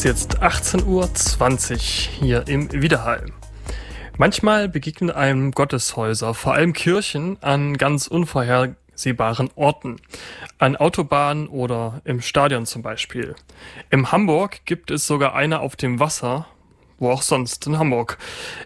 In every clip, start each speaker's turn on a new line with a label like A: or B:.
A: ist jetzt 18:20 Uhr hier im Widerhall. Manchmal begegnen einem Gotteshäuser, vor allem Kirchen, an ganz unvorhersehbaren Orten. An Autobahnen oder im Stadion zum Beispiel. In Hamburg gibt es sogar eine auf dem Wasser, wo auch sonst in Hamburg.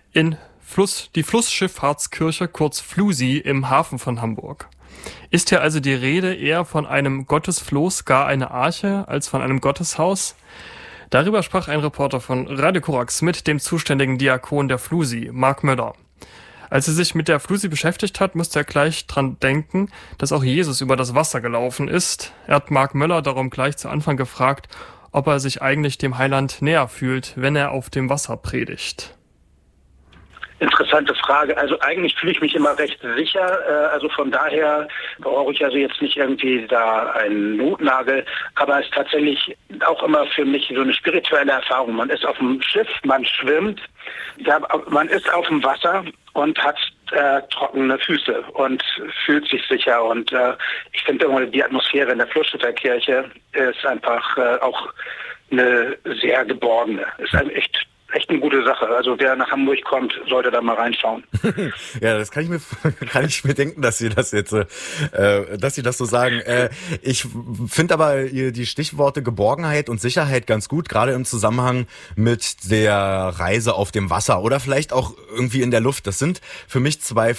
A: Die Flussschifffahrtskirche, kurz Flusi, im Hafen von Hamburg. Ist hier also die Rede eher von einem Gottesfloß, gar eine Arche, als von einem Gotteshaus? Darüber sprach ein Reporter von Radio Korax mit dem zuständigen Diakon der Flusi, Marc Möller. Als er sich mit der Flusi beschäftigt hat, musste er gleich dran denken, dass auch Jesus über das Wasser gelaufen ist. Er hat Marc Möller darum gleich zu Anfang gefragt, ob er sich eigentlich dem Heiland näher fühlt, wenn er auf dem Wasser predigt.
B: Interessante Frage. Also eigentlich fühle ich mich immer recht sicher. Also von daher brauche ich also jetzt nicht irgendwie da einen Notnagel. Aber es ist tatsächlich auch immer für mich so eine spirituelle Erfahrung. Man ist auf dem Schiff, man schwimmt, man ist auf dem Wasser und hat trockene Füße und fühlt sich sicher. Und ich finde irgendwie die Atmosphäre in der Flussschifferkirche ist einfach auch eine sehr geborgene. Ist einem echt eine gute Sache. Also wer nach Hamburg kommt, sollte da mal reinschauen.
C: Ja, das kann ich mir denken, dass Sie das jetzt, dass Sie das so sagen. Ich finde aber die Stichworte Geborgenheit und Sicherheit ganz gut, gerade im Zusammenhang mit der Reise auf dem Wasser oder vielleicht auch irgendwie in der Luft. Das sind für mich zwei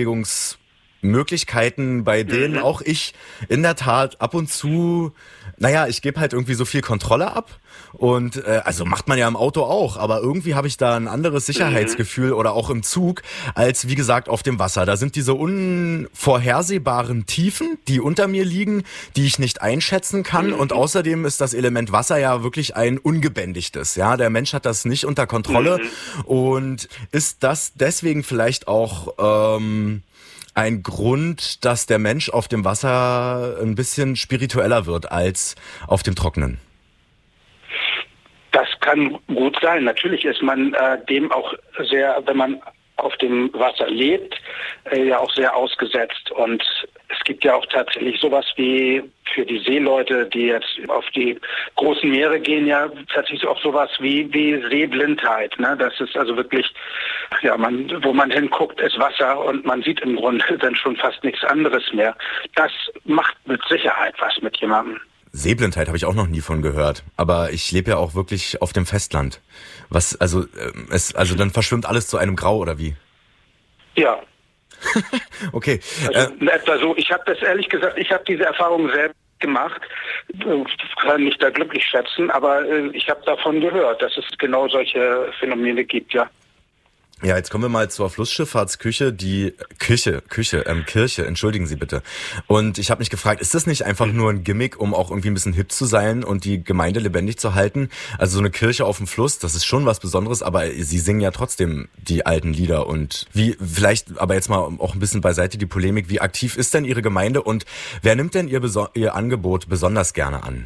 C: Fortbewegungsmöglichkeiten, bei denen auch ich in der Tat ab und zu, ich gebe halt irgendwie so viel Kontrolle ab. Und also macht man ja im Auto auch, aber irgendwie habe ich da ein anderes Sicherheitsgefühl oder auch im Zug als, wie gesagt, auf dem Wasser. Da sind diese unvorhersehbaren Tiefen, die unter mir liegen, die ich nicht einschätzen kann. Und außerdem ist das Element Wasser ja wirklich ein ungebändigtes. Ja, der Mensch hat das nicht unter Kontrolle. Und ist das deswegen vielleicht auch ein Grund, dass der Mensch auf dem Wasser ein bisschen spiritueller wird als auf dem Trockenen?
B: Das kann gut sein. Natürlich ist man dem auch sehr, wenn man auf dem Wasser lebt, ja auch sehr ausgesetzt. Und es gibt ja auch tatsächlich sowas wie für die Seeleute, die jetzt auf die großen Meere gehen, ja tatsächlich auch sowas wie Sehblindheit. Ne? Das ist also wirklich, wo man hinguckt, ist Wasser und man sieht im Grunde dann schon fast nichts anderes mehr. Das macht mit Sicherheit was mit jemandem.
C: Sehblindheit habe ich auch noch nie von gehört, aber ich lebe ja auch wirklich auf dem Festland. Dann verschwimmt alles zu einem Grau oder wie?
B: Ja.
C: Okay.
B: Also, etwa so. Ich habe das ehrlich gesagt, diese Erfahrung selbst gemacht, kann mich da glücklich schätzen, aber ich habe davon gehört, dass es genau solche Phänomene gibt, ja.
C: Ja, jetzt kommen wir mal zur Flussschifffahrtskirche, Kirche, entschuldigen Sie bitte. Und ich habe mich gefragt, ist das nicht einfach nur ein Gimmick, um auch irgendwie ein bisschen hip zu sein und die Gemeinde lebendig zu halten? Also so eine Kirche auf dem Fluss, das ist schon was Besonderes, aber Sie singen ja trotzdem die alten Lieder. Und vielleicht, aber jetzt mal auch ein bisschen beiseite die Polemik, wie aktiv ist denn Ihre Gemeinde und wer nimmt denn Ihr Angebot besonders gerne an?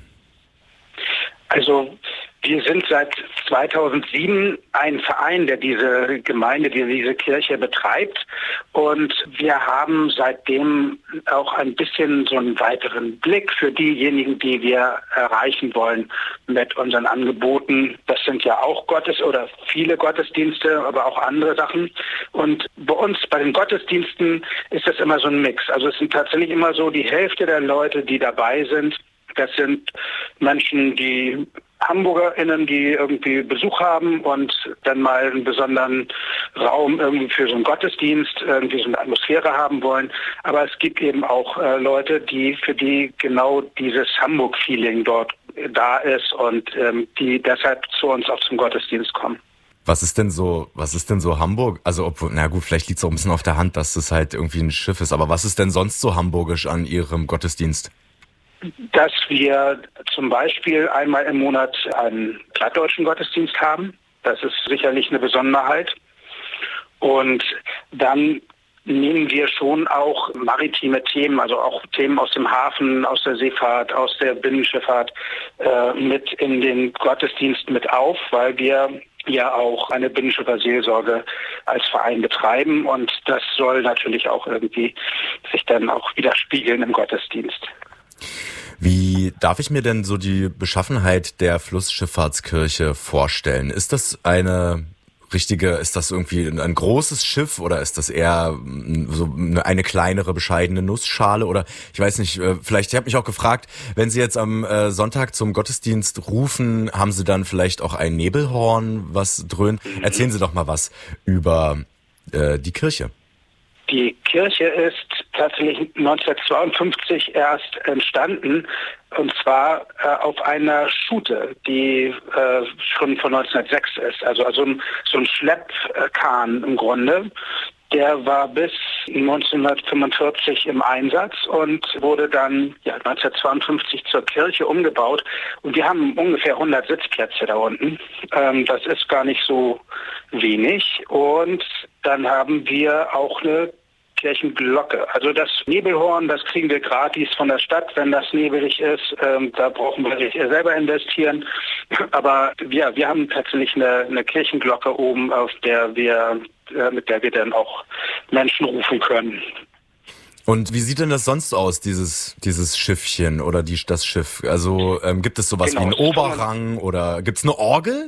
B: Also wir sind seit 2007 ein Verein, der diese Gemeinde, diese Kirche betreibt. Und wir haben seitdem auch ein bisschen so einen weiteren Blick für diejenigen, die wir erreichen wollen mit unseren Angeboten. Das sind ja auch viele Gottesdienste, aber auch andere Sachen. Und bei uns, bei den Gottesdiensten, ist das immer so ein Mix. Also es sind tatsächlich immer so die Hälfte der Leute, die dabei sind. Das sind Menschen, die HamburgerInnen, die irgendwie Besuch haben und dann mal einen besonderen Raum irgendwie für so einen Gottesdienst, irgendwie so eine Atmosphäre haben wollen. Aber es gibt eben auch Leute, für die genau dieses Hamburg-Feeling dort da ist und die deshalb zu uns auch zum Gottesdienst kommen.
C: Was ist denn so Hamburg? Also, vielleicht liegt es auch ein bisschen auf der Hand, dass es halt irgendwie ein Schiff ist. Aber was ist denn sonst so hamburgisch an Ihrem Gottesdienst?
B: Dass wir zum Beispiel einmal im Monat einen plattdeutschen Gottesdienst haben. Das ist sicherlich eine Besonderheit. Und dann nehmen wir schon auch maritime Themen, also auch Themen aus dem Hafen, aus der Seefahrt, aus der Binnenschifffahrt mit in den Gottesdienst mit auf, weil wir ja auch eine Binnenschifferseelsorge als Verein betreiben. Und das soll natürlich auch irgendwie sich dann auch widerspiegeln im Gottesdienst.
C: Wie darf ich mir denn so die Beschaffenheit der Flussschifffahrtskirche vorstellen? Ist das ist das irgendwie ein großes Schiff oder ist das eher so eine kleinere, bescheidene Nussschale? Oder ich weiß nicht, vielleicht, ich habe mich auch gefragt, wenn Sie jetzt am Sonntag zum Gottesdienst rufen, haben Sie dann vielleicht auch ein Nebelhorn, was dröhnt? Erzählen Sie doch mal was über die Kirche.
B: Die Kirche ist tatsächlich 1952 erst entstanden, und zwar auf einer Schute, die schon von 1906 ist. Also so ein Schleppkahn im Grunde. Der war bis 1945 im Einsatz und wurde dann 1952 zur Kirche umgebaut. Und wir haben ungefähr 100 Sitzplätze da unten. Das ist gar nicht so wenig. Und dann haben wir auch eine Kirchenglocke. Also das Nebelhorn, das kriegen wir gratis von der Stadt, wenn das nebelig ist. Da brauchen wir nicht selber investieren. Aber wir haben tatsächlich eine Kirchenglocke oben, mit der wir dann auch Menschen rufen können.
C: Und wie sieht denn das sonst aus, dieses Schiffchen oder das Schiff? Also gibt es sowas wie einen Oberrang oder gibt es eine Orgel?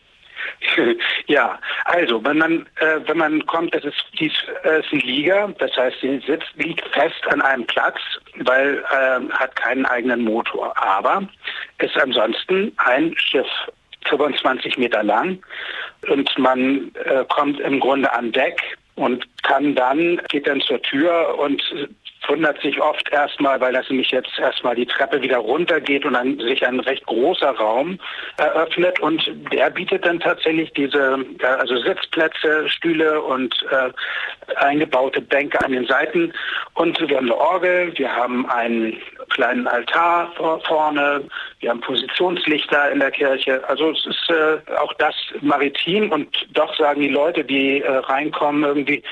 B: Ja, also wenn man kommt, es ist ein Lieger, das heißt, der Sitz liegt fest an einem Platz, weil hat keinen eigenen Motor, aber ist ansonsten ein Schiff, 25 Meter lang, und man kommt im Grunde an Deck und geht dann zur Tür und wundert sich oft erstmal, weil das nämlich jetzt erstmal die Treppe wieder runtergeht und dann sich ein recht großer Raum eröffnet, und der bietet dann tatsächlich also Sitzplätze, Stühle und eingebaute Bänke an den Seiten, und wir haben eine Orgel, wir haben einen kleinen Altar vorne, wir haben Positionslichter in der Kirche, also es ist auch das maritim, und doch sagen die Leute, die reinkommen,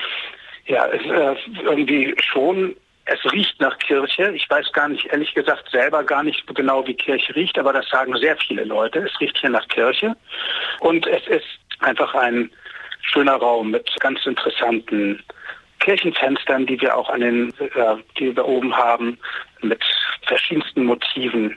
B: irgendwie schon, es riecht nach Kirche. Ich weiß gar nicht, ehrlich gesagt, selber gar nicht genau, wie Kirche riecht, aber das sagen sehr viele Leute. Es riecht hier nach Kirche. Und es ist einfach ein schöner Raum mit ganz interessanten Kirchenfenstern, die wir auch die wir oben haben, mit verschiedensten Motiven.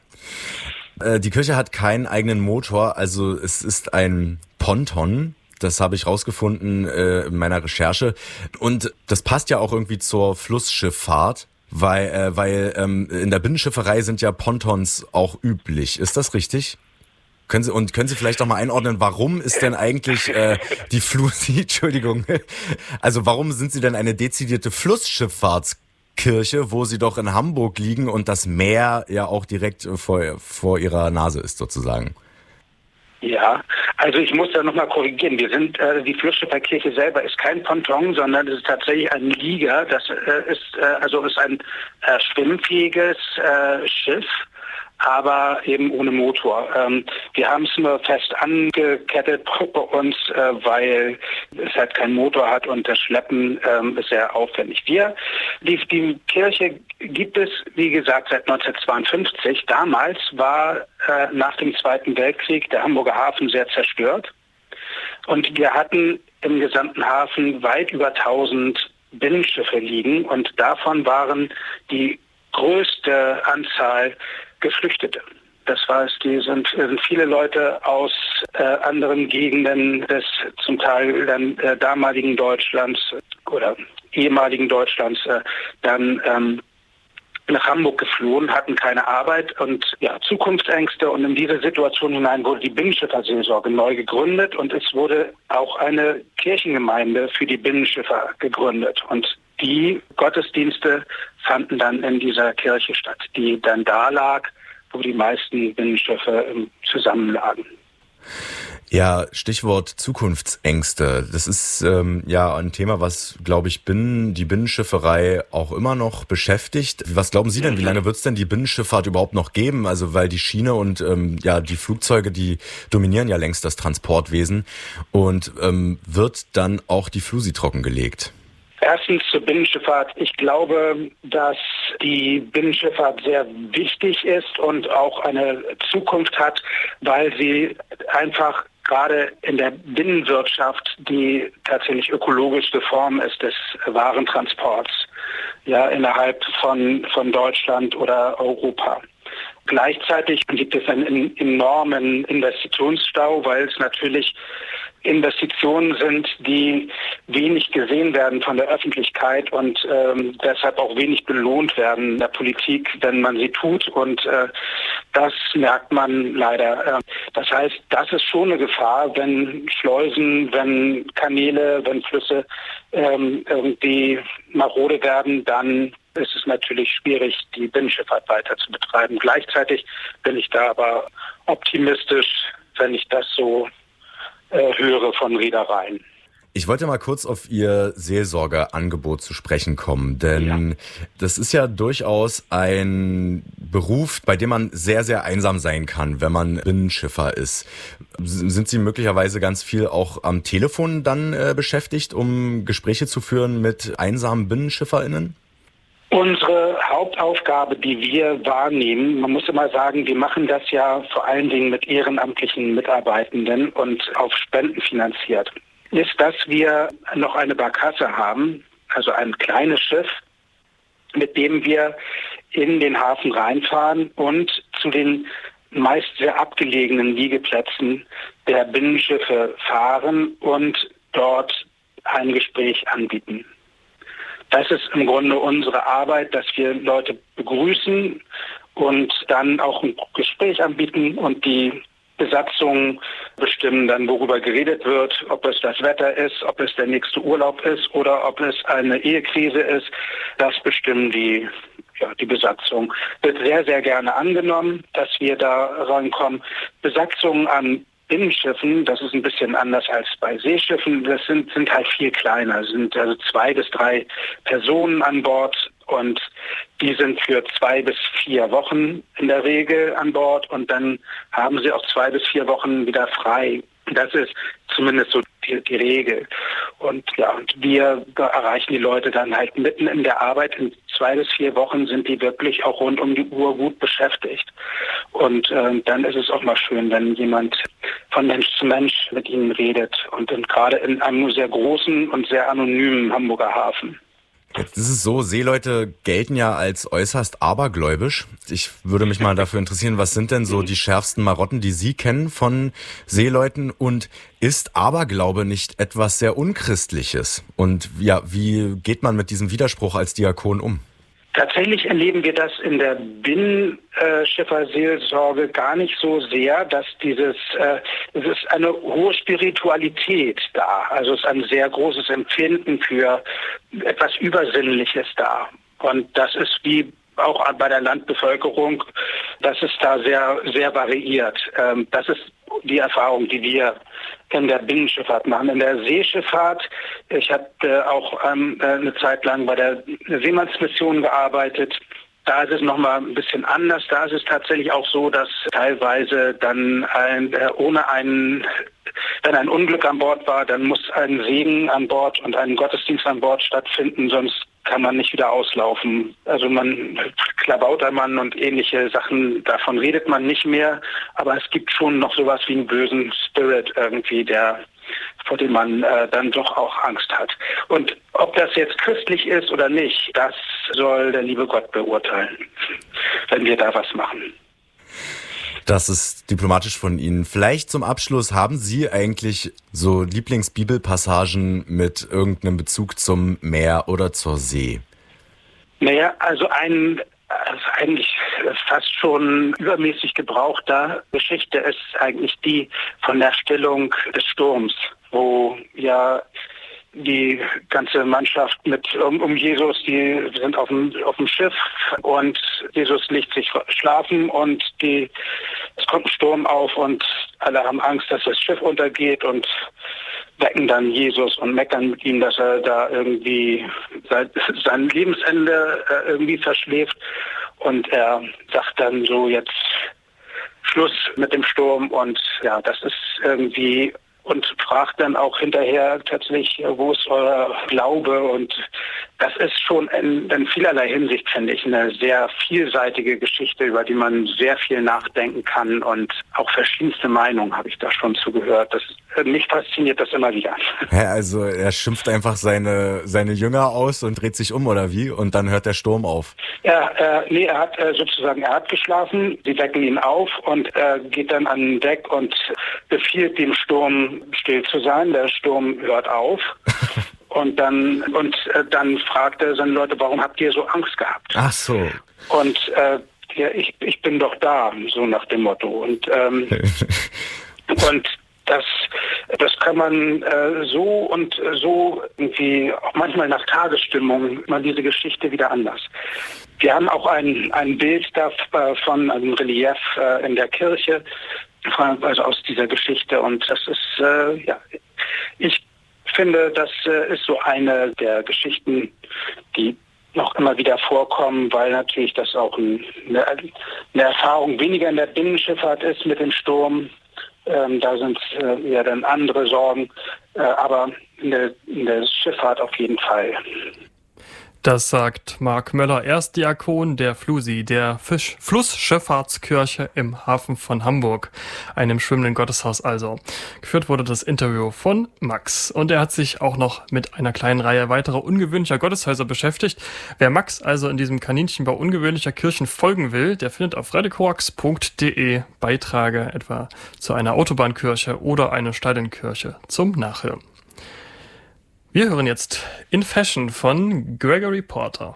C: Die Kirche hat keinen eigenen Motor, also es ist ein Ponton. Das habe ich rausgefunden in meiner Recherche. Und das passt ja auch irgendwie zur Flussschifffahrt, weil in der Binnenschifferei sind ja Pontons auch üblich. Ist das richtig? Können Sie vielleicht auch mal einordnen, warum ist denn eigentlich Entschuldigung, also warum sind Sie denn eine dezidierte Flussschifffahrtskirche, wo Sie doch in Hamburg liegen und das Meer ja auch direkt vor Ihrer Nase ist sozusagen?
B: Ja, also ich muss da nochmal korrigieren. Die Flussschifferkirche selber ist kein Ponton, sondern es ist tatsächlich ein Lieger. Das ist ein schwimmfähiges Schiff, aber eben ohne Motor. Wir haben es nur fest angekettet bei uns, weil es halt keinen Motor hat und das Schleppen ist sehr aufwendig. Die Kirche gibt es, wie gesagt, seit 1952. Damals war nach dem Zweiten Weltkrieg der Hamburger Hafen sehr zerstört. Und wir hatten im gesamten Hafen weit über 1000 Binnenschiffe liegen, und davon waren die größte Anzahl Geflüchtete. Das heißt, sind viele Leute aus anderen Gegenden des zum Teil dann damaligen Deutschlands oder ehemaligen Deutschlands dann nach Hamburg geflohen, hatten keine Arbeit und Zukunftsängste, und in diese Situation hinein wurde die Binnenschifferseelsorge neu gegründet, und es wurde auch eine Kirchengemeinde für die Binnenschiffer gegründet, und die Gottesdienste fanden dann in dieser Kirche statt, die dann da lag, wo die meisten Binnenschiffe zusammenlagen.
C: Ja, Stichwort Zukunftsängste. Das ist ein Thema, was, glaube ich, die Binnenschifferei auch immer noch beschäftigt. Was glauben Sie denn, wie lange wird es denn die Binnenschifffahrt überhaupt noch geben? Also weil die Schiene und die Flugzeuge, die dominieren ja längst das Transportwesen. Und wird dann auch die Flusi trockengelegt?
B: Erstens zur Binnenschifffahrt. Ich glaube, dass die Binnenschifffahrt sehr wichtig ist und auch eine Zukunft hat, weil sie einfach gerade in der Binnenwirtschaft die tatsächlich ökologischste Form ist des Warentransports. ja, innerhalb von Deutschland oder Europa. Gleichzeitig gibt es einen enormen Investitionsstau, weil es natürlich Investitionen sind, die wenig gesehen werden von der Öffentlichkeit und deshalb auch wenig belohnt werden in der Politik, wenn man sie tut. Und das merkt man leider. Das heißt, das ist schon eine Gefahr, wenn Schleusen, wenn Kanäle, wenn Flüsse irgendwie marode werden, dann ist es natürlich schwierig, die Binnenschifffahrt weiter zu betreiben. Gleichzeitig bin ich da aber optimistisch, wenn ich das so höre von Reedereien.
C: Ich wollte mal kurz auf Ihr Seelsorgeangebot zu sprechen kommen, denn das ist ja durchaus ein Beruf, bei dem man sehr, sehr einsam sein kann, wenn man Binnenschiffer ist. Sind Sie möglicherweise ganz viel auch am Telefon dann beschäftigt, um Gespräche zu führen mit einsamen BinnenschifferInnen?
B: Unsere Hauptaufgabe, die wir wahrnehmen, man muss immer sagen, wir machen das ja vor allen Dingen mit ehrenamtlichen Mitarbeitenden und auf Spenden finanziert, ist, dass wir noch eine Barkasse haben, also ein kleines Schiff, mit dem wir in den Hafen reinfahren und zu den meist sehr abgelegenen Liegeplätzen der Binnenschiffe fahren und dort ein Gespräch anbieten. Das ist im Grunde unsere Arbeit, dass wir Leute begrüßen und dann auch ein Gespräch anbieten und die Besatzung bestimmen dann, worüber geredet wird, ob es das Wetter ist, ob es der nächste Urlaub ist oder ob es eine Ehekrise ist. Das bestimmen die Besatzung. Wird sehr, sehr gerne angenommen, dass wir da reinkommen. Besatzungen an Binnenschiffen, das ist ein bisschen anders als bei Seeschiffen, das sind halt viel kleiner, es sind also 2 bis 3 Personen an Bord und die sind für 2 bis 4 Wochen in der Regel an Bord und dann haben sie auch 2 bis 4 Wochen wieder frei. Das ist zumindest so die Regel. Und wir erreichen die Leute dann halt mitten in der Arbeit. In 2 bis 4 Wochen sind die wirklich auch rund um die Uhr gut beschäftigt. Und dann ist es auch mal schön, wenn jemand von Mensch zu Mensch mit ihnen redet. Und dann gerade in einem sehr großen und sehr anonymen Hamburger Hafen.
C: Jetzt ist es so, Seeleute gelten ja als äußerst abergläubisch. Ich würde mich mal dafür interessieren, was sind denn so die schärfsten Marotten, die Sie kennen von Seeleuten? Und ist Aberglaube nicht etwas sehr Unchristliches? Und ja, wie geht man mit diesem Widerspruch als Diakon um?
B: Tatsächlich erleben wir das in der Binnenschifferseelsorge gar nicht so sehr, dass es ist eine hohe Spiritualität da. Also es ist ein sehr großes Empfinden für etwas Übersinnliches da. Und das ist wie auch bei der Landbevölkerung, dass es da sehr, sehr variiert. Das ist die Erfahrung, die wir in der Binnenschifffahrt machen. In der Seeschifffahrt, ich habe auch eine Zeit lang bei der Seemannsmission gearbeitet. Da ist es nochmal ein bisschen anders. Da ist es tatsächlich auch so, dass teilweise dann wenn ein Unglück an Bord war, dann muss ein Segen an Bord und ein Gottesdienst an Bord stattfinden, sonst kann man nicht wieder auslaufen. Also Klabautermann und ähnliche Sachen, davon redet man nicht mehr, aber es gibt schon noch sowas wie einen bösen Spirit irgendwie, vor dem man dann doch auch Angst hat. Und ob das jetzt christlich ist oder nicht, das soll der liebe Gott beurteilen, wenn wir da was machen.
C: Das ist diplomatisch von Ihnen. Vielleicht zum Abschluss, haben Sie eigentlich so Lieblingsbibelpassagen mit irgendeinem Bezug zum Meer oder zur See?
B: Naja, also eigentlich fast schon übermäßig gebrauchter Geschichte ist eigentlich die von der Stillung des Sturms, wo ja die ganze Mannschaft um Jesus, die sind auf dem Schiff und Jesus legt sich schlafen und es kommt ein Sturm auf und alle haben Angst, dass das Schiff untergeht und wecken dann Jesus und meckern mit ihm, dass er da irgendwie sein Lebensende irgendwie verschläft und er sagt dann so jetzt Schluss mit dem Sturm und ja, das ist irgendwie und fragt dann auch hinterher tatsächlich, wo ist euer Glaube und Das ist schon in vielerlei Hinsicht, finde ich, eine sehr vielseitige Geschichte, über die man sehr viel nachdenken kann und auch verschiedenste Meinungen habe ich da schon zugehört. Mich fasziniert das immer wieder.
C: Ja, also er schimpft einfach seine Jünger aus und dreht sich um, oder wie? Und dann hört der Sturm auf.
B: Ja, er hat geschlafen, sie wecken ihn auf und geht dann an Deck und befiehlt dem Sturm still zu sein. Der Sturm hört auf. Und dann fragt er seine Leute, warum habt ihr so Angst gehabt?
C: Ach so.
B: Und ich bin doch da, so nach dem Motto. Und das kann man so irgendwie auch manchmal nach Tagesstimmung mal diese Geschichte wieder anders. Wir haben auch ein Bild davon, ein Relief in der Kirche, also aus dieser Geschichte. Und das ist ich finde, das ist so eine der Geschichten, die noch immer wieder vorkommen, weil natürlich das auch eine Erfahrung weniger in der Binnenschifffahrt ist mit dem Sturm. Da sind ja dann andere Sorgen, aber in der Schifffahrt auf jeden Fall.
A: Das sagt Marc Möller, Erstdiakon der FLUSI, der Flussschifffahrtskirche im Hafen von Hamburg, einem schwimmenden Gotteshaus also. Geführt wurde das Interview von Max. Und er hat sich auch noch mit einer kleinen Reihe weiterer ungewöhnlicher Gotteshäuser beschäftigt. Wer Max also in diesem Kaninchenbau ungewöhnlicher Kirchen folgen will, der findet auf radiokoax.de Beiträge etwa zu einer Autobahnkirche oder einer Stadionkirche zum Nachhören. Wir hören jetzt In Fashion von Gregory Porter.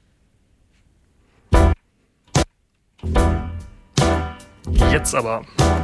A: Jetzt aber.